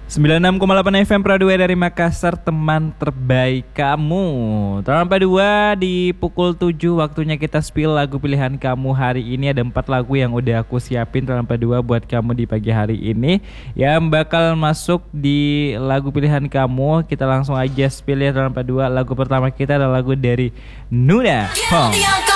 96,8 FM Pradua dari Makassar, teman terbaik kamu. Teman Pradua, di pukul 7 waktunya kita spill lagu pilihan kamu hari ini. Ada 4 lagu yang udah aku siapin teman Pradua buat kamu di pagi hari ini, yang bakal masuk di lagu pilihan kamu. Kita langsung aja spill ya teman Pradua. Lagu pertama kita adalah lagu dari Nuna Hong.